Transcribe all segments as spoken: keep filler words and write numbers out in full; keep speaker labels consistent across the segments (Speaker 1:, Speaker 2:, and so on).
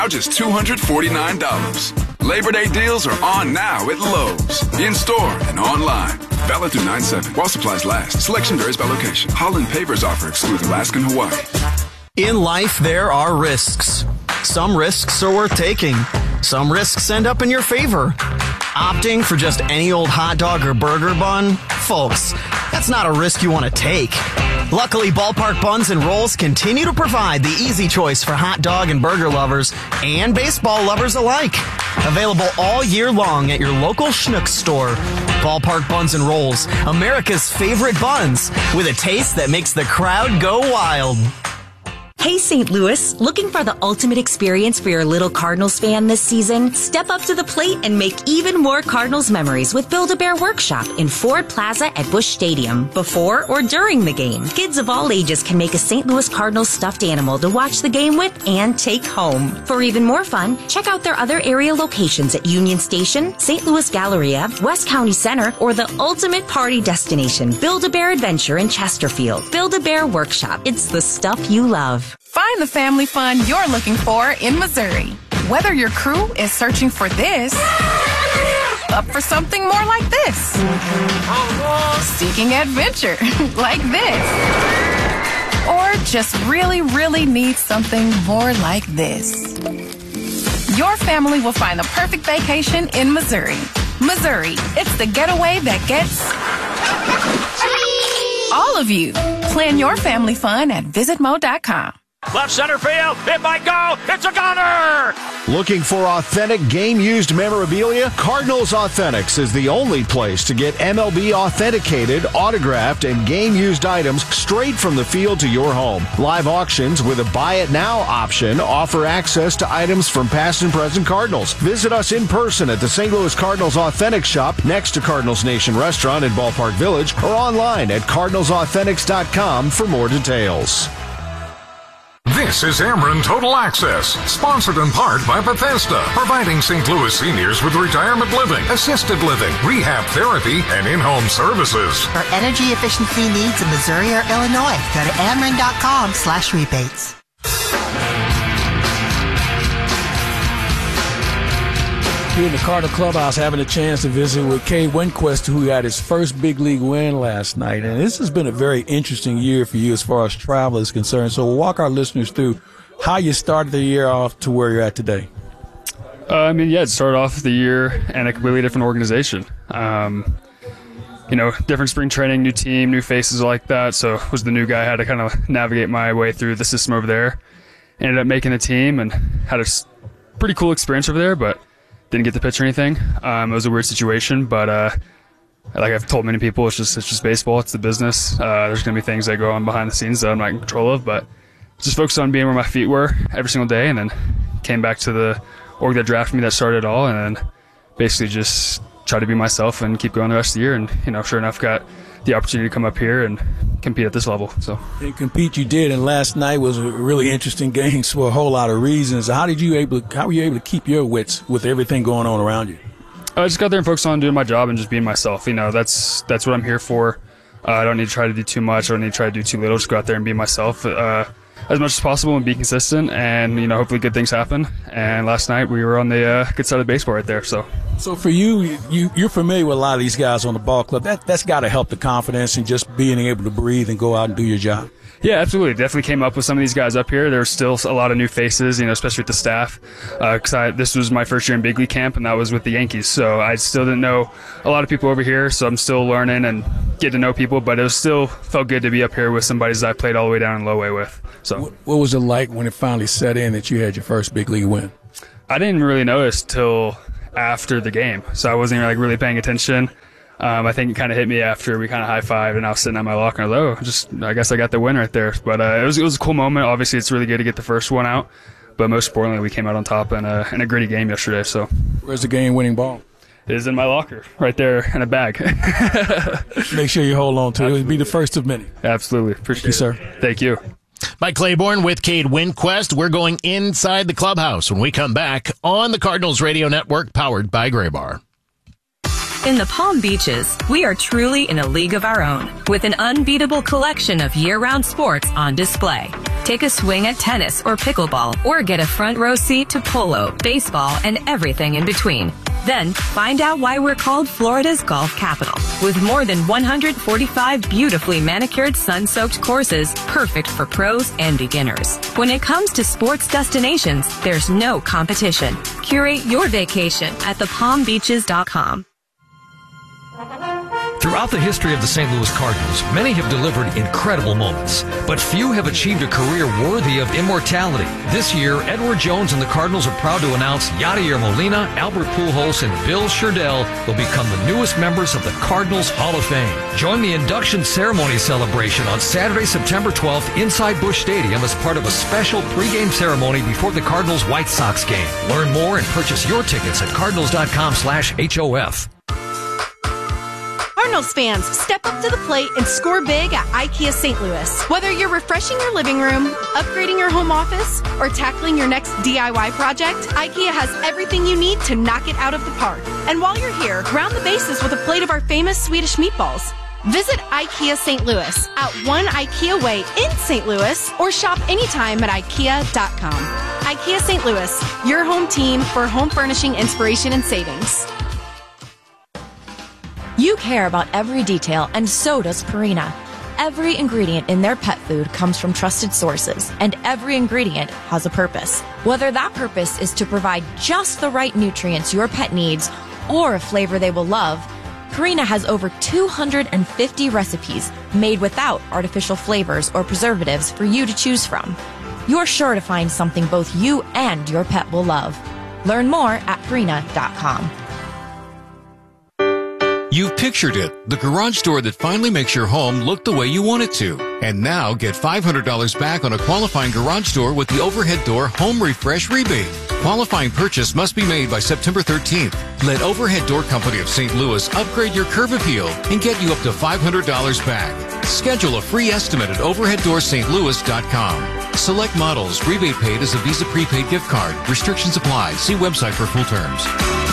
Speaker 1: now just two hundred forty-nine dollars. Labor Day deals are on now at Lowe's. In-store and online. Valid through nine seven. While supplies last. Selection varies by location. Holland Papers offer exclude Alaska and Hawaii.
Speaker 2: In life, there are risks. Some risks are worth taking. Some risks end up in your favor. Opting for just any old hot dog or burger bun? Folks, that's not a risk you want to take. Luckily, Ballpark Buns and Rolls continue to provide the easy choice for hot dog and burger lovers and baseball lovers alike. Available all year long at your local Schnucks store. Ballpark Buns and Rolls, America's favorite buns, with a taste that makes the crowd go wild.
Speaker 3: Hey, Saint Louis, looking for the ultimate experience for your little Cardinals fan this season? Step up to the plate and make even more Cardinals memories with Build-A-Bear Workshop in Ford Plaza at Busch Stadium, before or during the game. Kids of all ages can make a Saint Louis Cardinals stuffed animal to watch the game with and take home. For even more fun, check out their other area locations at Union Station, Saint Louis Galleria, West County Center, or the ultimate party destination, Build-A-Bear Adventure in Chesterfield. Build-A-Bear Workshop. It's the stuff you love.
Speaker 4: Find the family fun you're looking for in Missouri. Whether your crew is searching for this, up for something more like this, seeking adventure like this, or just really, really need something more like this, your family will find the perfect vacation in Missouri. Missouri, it's the getaway that gets all of you. Plan your family fun at visit mo dot com.
Speaker 5: Left center field, it might go, it's a goner!
Speaker 6: Looking for authentic game-used memorabilia? Cardinals Authentics is the only place to get M L B authenticated, autographed, and game-used items straight from the field to your home. Live auctions with a buy-it-now option offer access to items from past and present Cardinals. Visit us in person at the Saint Louis Cardinals Authentic Shop next to Cardinals Nation Restaurant in Ballpark Village, or online at cardinals authentics dot com for more details.
Speaker 7: This is Ameren Total Access, sponsored in part by Bethesda, providing Saint Louis seniors with retirement living, assisted living, rehab therapy, and in-home services.
Speaker 8: For energy efficiency needs in Missouri or Illinois, go to ameren dot com slash rebates.
Speaker 9: Here in the Cardinal Clubhouse, having a chance to visit with Cade Winquist, who had his first big league win last night. And this has been a very interesting year for you as far as travel is concerned. So we'll walk our listeners through how you started the year off to where you're at today.
Speaker 10: Uh, I mean, yeah, it started off the year in a completely different organization. Um, you know, different spring training, new team, new faces like that. So was the new guy, had to kind of navigate my way through the system over there. Ended up making the team and had a pretty cool experience over there, but didn't get to pitch or anything. Um, it was a weird situation, but uh, like I've told many people, it's just it's just baseball. It's the business. Uh, there's going to be things that go on behind the scenes that I'm not in control of, but just focused on being where my feet were every single day, and then came back to the org that drafted me that started it all, and then basically just try to be myself and keep going the rest of the year. And, you know, sure enough, got the opportunity to come up here and compete at this level. So
Speaker 9: and compete you did, and last night was a really interesting game for a whole lot of reasons. How did you able to, how were you able to keep your wits with everything going on around you?
Speaker 10: I just got there and focused on doing my job and just being myself. You know, that's that's what I'm here for. Uh, I don't need to try to do too much. I don't need to try to do too little. Just go out there and be myself uh, as much as possible and be consistent, and, you know, hopefully good things happen. And last night we were on the uh, good side of the baseball right there. So
Speaker 9: So for you, you, you're familiar with a lot of these guys on the ball club. That, that's got to help the confidence and just being able to breathe and go out and do your job.
Speaker 10: Yeah, absolutely. Definitely came up with some of these guys up here. There's still a lot of new faces, you know, especially with the staff. Because uh, this was my first year in big league camp, and that was with the Yankees. So I still didn't know a lot of people over here. So I'm still learning and getting to know people. But it was still felt good to be up here with somebody that I played all the way down in low A with. So
Speaker 9: what, what was it like when it finally set in that you had your first big league win?
Speaker 10: I didn't really notice till after the game, so I wasn't like really paying attention. Um, I think it kind of hit me after we kind of high-fived, and I was sitting at my locker, and I was like, oh, just, I guess I got the win right there. But uh, it was it was a cool moment. Obviously, it's really good to get the first one out, but most importantly, we came out on top in a, in a gritty game yesterday. So,
Speaker 9: where's the game-winning ball?
Speaker 10: It is in my locker, right there in a bag.
Speaker 9: Make sure you hold on to it. It would be the first of many.
Speaker 10: Absolutely. Appreciate
Speaker 9: Thank you,
Speaker 10: it.
Speaker 9: sir.
Speaker 10: Thank you.
Speaker 11: Mike Claiborne with Cade Winquist. We're going inside the clubhouse when we come back on the Cardinals Radio Network, powered by Graybar.
Speaker 12: In the Palm Beaches, we are truly in a league of our own, with an unbeatable collection of year-round sports on display. Take a swing at tennis or pickleball, or get a front row seat to polo, baseball, and everything in between. Then, find out why we're called Florida's golf capital. With more than one hundred forty-five beautifully manicured, sun-soaked courses, perfect for pros and beginners. When it comes to sports destinations, there's no competition. Curate your vacation at the palm beaches dot com.
Speaker 13: Throughout the history of the Saint Louis Cardinals, many have delivered incredible moments, but few have achieved a career worthy of immortality. This year, Edward Jones and the Cardinals are proud to announce Yadier Molina, Albert Pujols, and Bill Sherdell will become the newest members of the Cardinals Hall of Fame. Join the induction ceremony celebration on Saturday, September twelfth inside Busch Stadium as part of a special pregame ceremony before the Cardinals White Sox game. Learn more and purchase your tickets at cardinals dot com slash H O F.
Speaker 14: Cardinals fans, step up to the plate and score big at IKEA Saint Louis. Whether you're refreshing your living room, upgrading your home office, or tackling your next D I Y project, IKEA has everything you need to knock it out of the park. And while you're here, round the bases with a plate of our famous Swedish meatballs. Visit IKEA Saint Louis at one IKEA Way in Saint Louis, or shop anytime at ikea dot com. IKEA Saint Louis, your home team for home furnishing inspiration and savings.
Speaker 15: You care about every detail, and so does Purina. Every ingredient in their pet food comes from trusted sources, and every ingredient has a purpose. Whether that purpose is to provide just the right nutrients your pet needs or a flavor they will love, Purina has over two hundred fifty recipes made without artificial flavors or preservatives for you to choose from. You're sure to find something both you and your pet will love. Learn more at purina dot com.
Speaker 16: You've pictured it, the garage door that finally makes your home look the way you want it to. And now get five hundred dollars back on a qualifying garage door with the Overhead Door Home Refresh Rebate. Qualifying purchase must be made by September thirteenth. Let Overhead Door Company of Saint Louis upgrade your curb appeal and get you up to five hundred dollars back. Schedule a free estimate at overhead door st louis dot com. Select models. Rebate paid as a Visa prepaid gift card. Restrictions apply. See website for full terms.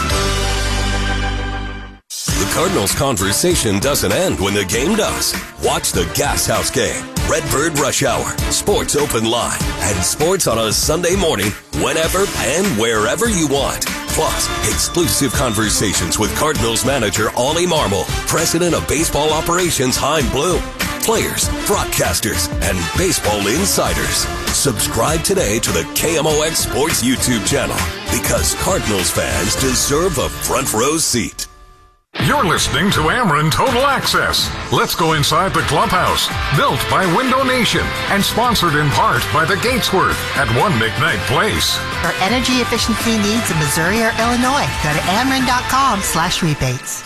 Speaker 17: The Cardinals conversation doesn't end when the game does. Watch the Gas House Game, Redbird Rush Hour, Sports Open Line, and sports on a Sunday morning whenever and wherever you want. Plus, exclusive conversations with Cardinals manager Ollie Marmol, president of baseball operations Hein Bloom, players, broadcasters, and baseball insiders. Subscribe today to the K M O X Sports YouTube channel because Cardinals fans deserve a front row seat.
Speaker 7: You're listening to Ameren Total Access. Let's go inside the clubhouse. Built by Window Nation and sponsored in part by the Gatesworth at One McKnight Place.
Speaker 8: For energy efficiency needs in Missouri or Illinois, go to ameren dot com slash rebates.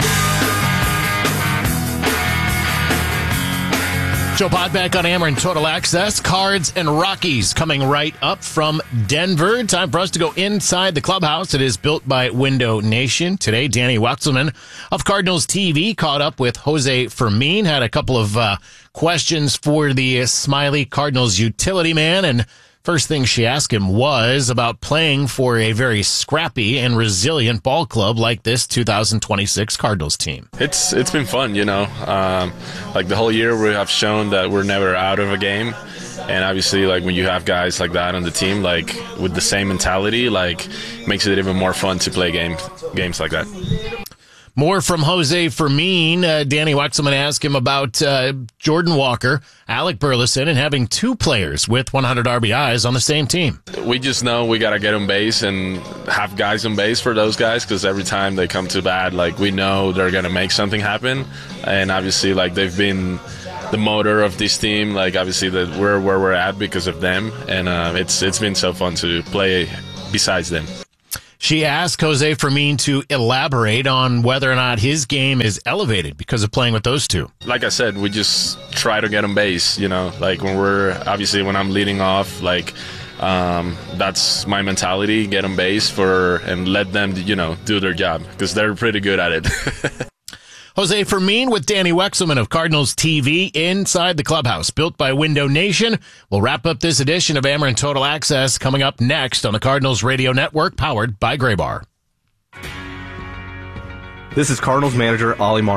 Speaker 11: Joe Pod back on Ameren Total Access. Cards and Rockies coming right up from Denver. Time for us to go inside the clubhouse. It is built by Window Nation. Today, Danny Wexelman of Cardinals T V caught up with Jose Fermin. Had a couple of uh, questions for the smiley Cardinals utility man. And first thing she asked him was about playing for a very scrappy and resilient ball club like this two thousand twenty-six Cardinals team.
Speaker 18: It's it's been fun, you know. Um, like the whole year we have shown that we're never out of a game. And obviously, like when you have guys like that on the team, like with the same mentality, like makes it even more fun to play games games like that.
Speaker 11: More from Jose Fermin. Uh, Danny Wexelman asked him about uh, Jordan Walker, Alec Burleson, and having two players with one hundred R B Is on the same team.
Speaker 18: We just know we got to get on base and have guys on base for those guys because every time they come to bat, like we know they're going to make something happen. And obviously, like they've been the motor of this team. Like obviously, that we're where we're at because of them. And uh, it's it's been so fun to play besides them.
Speaker 11: She asked Jose Fermin to elaborate on whether or not his game is elevated because of playing with those two.
Speaker 18: Like I said, we just try to get on base, you know, like when we're, obviously when I'm leading off, like um, that's my mentality, get on base for, and let them, you know, do their job because they're pretty good at it.
Speaker 11: Jose Fermin with Danny Wexelman of Cardinals T V inside the clubhouse, built by Window Nation. We'll wrap up this edition of Ameren Total Access coming up next on the Cardinals Radio Network, powered by Graybar.
Speaker 19: This is Cardinals manager Ollie Marmol.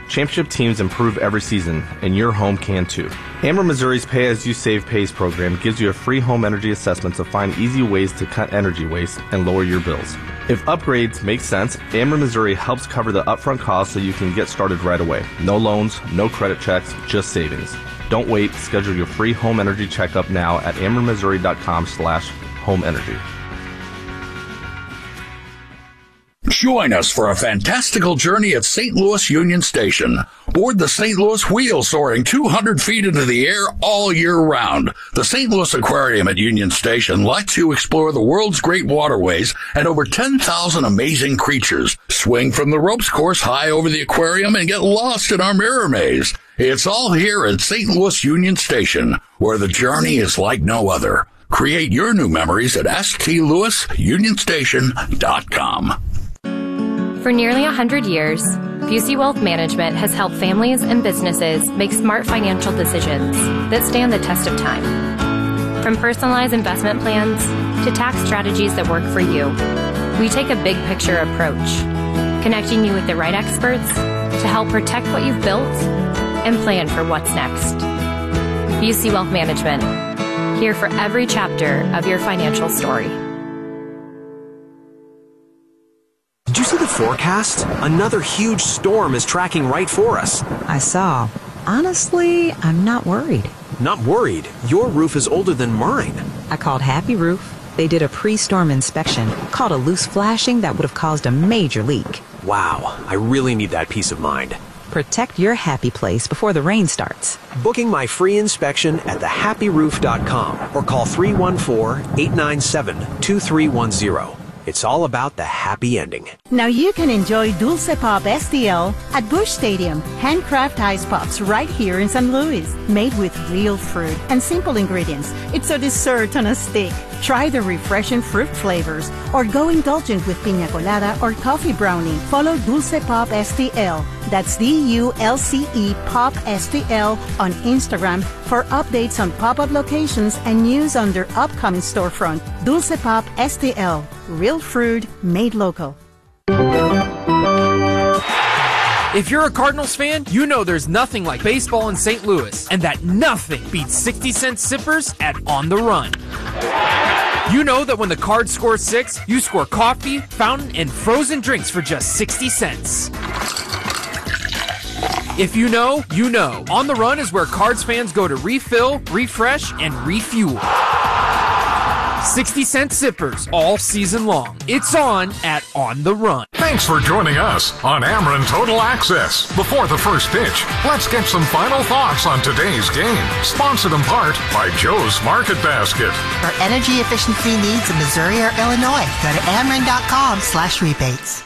Speaker 19: Championship teams improve every season, and your home can too. Ameren Missouri's Pay As You Save Pays program gives you a free home energy assessment to find easy ways to cut energy waste and lower your bills. If upgrades make sense, Ameren Missouri helps cover the upfront costs so you can get started right away. No loans, no credit checks, just savings. Don't wait. Schedule your free home energy checkup now at ameren missouri dot com slash home energy.
Speaker 20: Join us for a fantastical journey at Saint Louis Union Station. Board the Saint Louis Wheel soaring two hundred feet into the air all year round. The Saint Louis Aquarium at Union Station lets you explore the world's great waterways and over ten thousand amazing creatures. Swing from the ropes course high over the aquarium and get lost in our mirror maze. It's all here at Saint Louis Union Station, where the journey is like no other. Create your new memories at s t louis union station dot com.
Speaker 21: For nearly one hundred years, Busey Wealth Management has helped families and businesses make smart financial decisions that stand the test of time. From personalized investment plans to tax strategies that work for you, we take a big picture approach, connecting you with the right experts to help protect what you've built and plan for what's next. Busey Wealth Management, here for every chapter of your financial story.
Speaker 22: Did you see the forecast? Another huge storm is tracking right for us.
Speaker 23: I saw. Honestly, I'm not worried.
Speaker 22: Not worried? Your roof is older than mine.
Speaker 23: I called Happy Roof. They did a pre-storm inspection, caught a loose flashing that would have caused a major leak.
Speaker 22: Wow, I really need that peace of mind.
Speaker 23: Protect your happy place before the rain starts.
Speaker 22: Booking my free inspection at the happy roof dot com or call three one four, eight nine seven, two three one zero. It's all about the happy ending.
Speaker 24: Now you can enjoy Dulce Pop S T L at Busch Stadium. Handcraft ice pops right here in Saint Louis. Made with real fruit and simple ingredients. It's a dessert on a stick. Try the refreshing fruit flavors or go indulgent with piña colada or coffee brownie. Follow Dulce Pop S T L. That's D U L C E Pop S T L on Instagram for updates on pop-up locations and news on their upcoming storefront. Dulce Pop S T L. Real fruit made local.
Speaker 25: If you're a Cardinals fan, you know there's nothing like baseball in Saint Louis, and that nothing beats sixty cent sippers at On the Run. You know that when the Cards score six, you score coffee, fountain, and frozen drinks for just sixty cents. If you know, you know. On the Run is where Cards fans go to refill, refresh, and refuel. sixty cent sippers all season long. It's on at On the Run.
Speaker 7: Thanks for joining us on Ameren Total Access. Before the first pitch, let's get some final thoughts on today's game. Sponsored in part by Joe's Market Basket.
Speaker 8: For energy efficiency needs in Missouri or Illinois, go to ameren dot com slash rebates.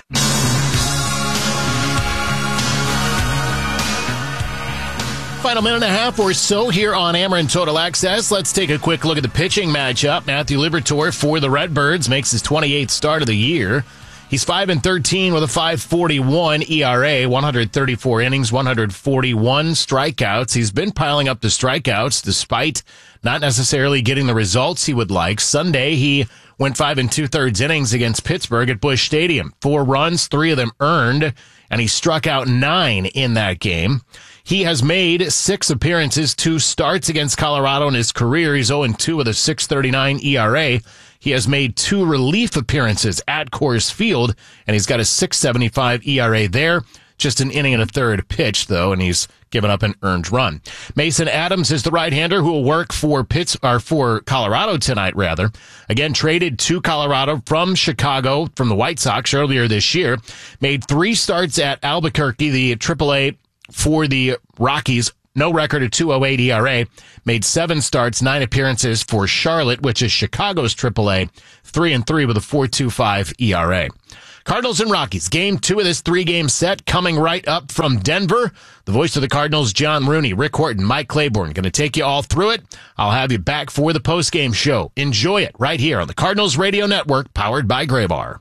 Speaker 11: Final minute and a half or so here on Ameren Total Access. Let's take a quick look at the pitching matchup. Matthew Liberatore for the Redbirds makes his twenty-eighth start of the year. He's five and thirteen with a five forty-one E R A, one hundred thirty-four innings, one hundred forty-one strikeouts. He's been piling up the strikeouts despite not necessarily getting the results he would like. Sunday, he went five and two-thirds innings against Pittsburgh at Busch Stadium. Four runs, three of them earned, and he struck out nine in that game. He has made six appearances, two starts against Colorado in his career. He's oh and two with a six thirty-nine E R A. He has made two relief appearances at Coors Field, and he's got a six seventy-five E R A there. Just an inning and a third pitch, though, and he's given up an earned run. Mason Adams is the right-hander who will work for Pitts, or for Colorado tonight, rather. Again, traded to Colorado from Chicago, from the White Sox earlier this year. Made three starts at Albuquerque, the triple A for the Rockies. No record of two oh eight E R A. Made seven starts, nine appearances for Charlotte, which is Chicago's triple A. Three and three with a four twenty-five E R A. Cardinals and Rockies, game two of this three-game set coming right up from Denver. The voice of the Cardinals, John Rooney, Rick Horton, Mike Claiborne, going to take you all through it. I'll have you back for the post-game show. Enjoy it right here on the Cardinals Radio Network, powered by Graybar.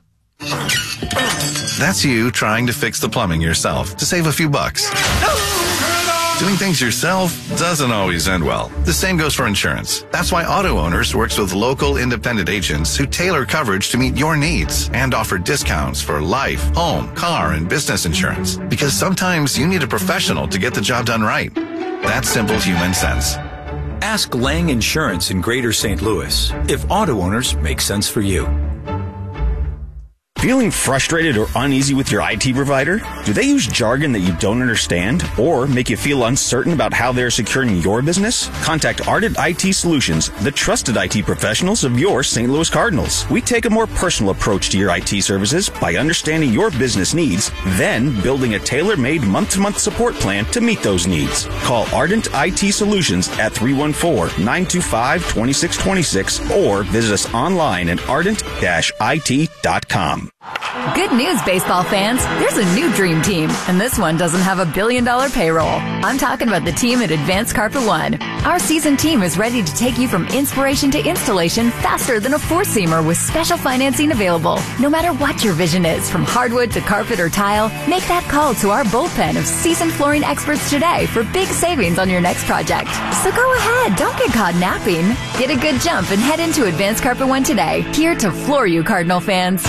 Speaker 26: That's you trying to fix the plumbing yourself to save a few bucks.
Speaker 1: Doing things yourself doesn't always end well. The same goes for insurance. That's why Auto Owners works with local independent agents who tailor coverage to meet your needs and offer discounts for life, home, car, and business insurance. Because sometimes you need a professional to get the job done right. That's simple human sense.
Speaker 2: Ask Lang Insurance in Greater Saint Louis if Auto Owners make sense for you.
Speaker 3: Feeling frustrated or uneasy with your I T provider? Do they use jargon that you don't understand or make you feel uncertain about how they're securing your business? Contact Ardent I T Solutions, the trusted I T professionals of your Saint Louis Cardinals. We take a more personal approach to your I T services by understanding your business needs, then building a tailor-made month-to-month support plan to meet those needs. Call Ardent I T Solutions at three one four, nine two five, two six two six or visit us online at ardent dash I T dot com.
Speaker 4: Good news, baseball fans. There's a new dream team, and this one doesn't have a billion dollar payroll. I'm talking about the team at Advanced Carpet One. Our seasoned team is ready to take you from inspiration to installation faster than a four-seamer with special financing available. No matter what your vision is, from hardwood to carpet or tile, make that call to our bullpen of seasoned flooring experts today for big savings on your next project. So go ahead, don't get caught napping. Get a good jump and head into Advanced Carpet One today, here to floor you Cardinal fans.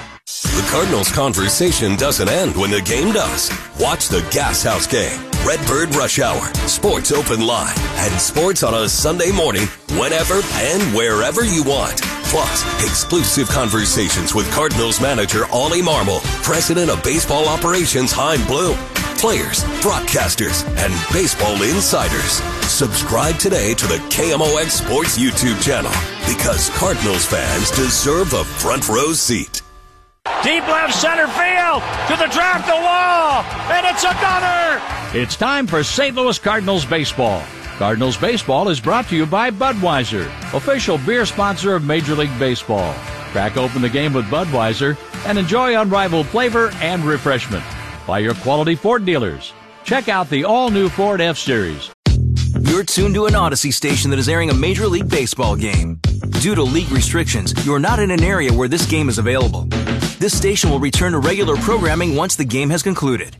Speaker 17: The Cardinals conversation doesn't end when the game does. Watch the Gas House Game, Redbird Rush Hour, Sports Open Line, and sports on a Sunday morning whenever and wherever you want. Plus, exclusive conversations with Cardinals manager Ollie Marmol, president of baseball operations Hein Bloom, players, broadcasters, and baseball insiders. Subscribe today to the K M O X Sports YouTube channel because Cardinals fans deserve a front row seat.
Speaker 5: Deep left center field to the track, the wall, and it's a gunner!
Speaker 26: It's time for Saint Louis Cardinals baseball. Cardinals baseball is brought to you by Budweiser, official beer sponsor of Major League Baseball. Crack open the game with Budweiser and enjoy unrivaled flavor and refreshment. By your quality Ford dealers. Check out the all-new Ford F-Series.
Speaker 27: You're tuned to an Odyssey station that is airing a Major League Baseball game. Due to league restrictions, you're not in an area where this game is available. This station will return to regular programming once the game has concluded.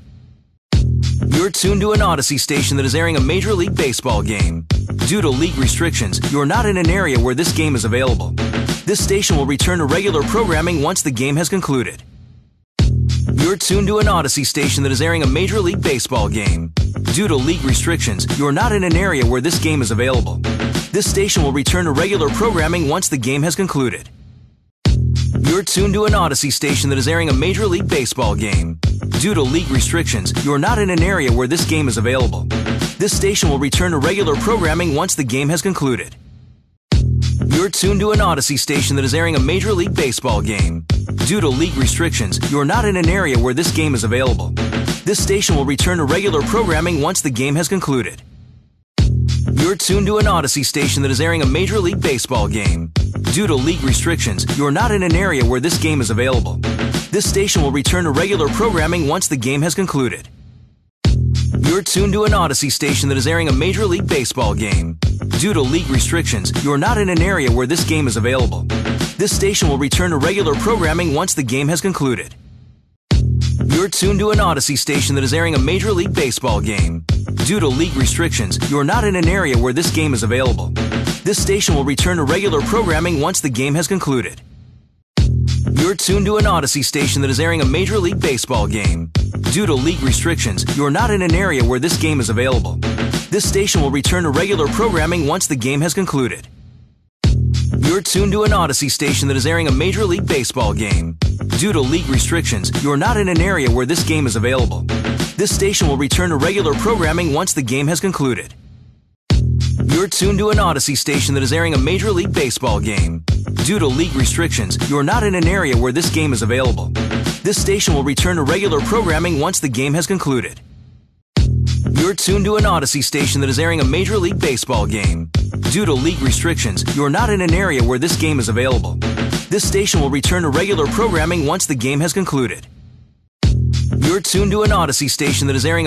Speaker 27: You're tuned to an Odyssey station that is airing a Major League Baseball game. Due to league restrictions, you're not in an area where this game is available. This station will return to regular programming once the game has concluded. You're tuned to an Odyssey station that is airing a Major League Baseball game. Due to league restrictions, you're not in an area where this game is available. This station will return to regular programming once the game has concluded. You're tuned to an Odyssey station that is airing a Major League Baseball game. Due to league restrictions, you're not in an area where this game is available. This station will return to regular programming once the game has concluded. You're tuned to an Odyssey station that is airing a Major League Baseball game. Due to league restrictions, you're not in an area where this game is available. This station will return to regular programming once the game has concluded. You're tuned to an Odyssey station that is airing a Major League Baseball game. Due to league restrictions, you're not in an area where this game is available. This station will return to regular programming once the game has concluded. You're tuned to an Odyssey station that is airing a Major League Baseball game. Due to league restrictions, you're not in an area where this game is available. This station will return to regular programming once the game has concluded. You're tuned to an Odyssey station that is airing a Major League Baseball game. Due to league restrictions, you're not in an area where this game is available. This station will return to regular programming once the game has concluded. You're tuned to an Odyssey station that is airing a Major League Baseball game. Due to league restrictions, you're not in an area where this game is available. This station will return to regular programming once the game has concluded. You're tuned to an Odyssey station that is airing a Major League Baseball game. Due to league restrictions, you're not in an area where this game is available. This station will return to regular programming once the game has concluded. You're tuned to an Odyssey station that is airing a Major League Baseball game. Due to league restrictions, you're not in an area where this game is available. This station will return to regular programming once the game has concluded. You're tuned to an Odyssey station that is airing a Major League Baseball game. Due to league restrictions, you're not in an area where this game is available. This station will return to regular programming once the game has concluded. You're tuned to an Odyssey station that is airing a